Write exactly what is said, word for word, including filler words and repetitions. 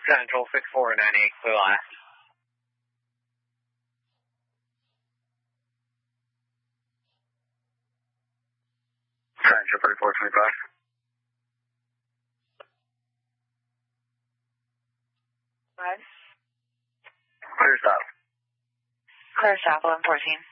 Central six four nine eight, clear last. Central thirty-four twenty-five. Five. Clear stop. Clear stop, eleven fourteen.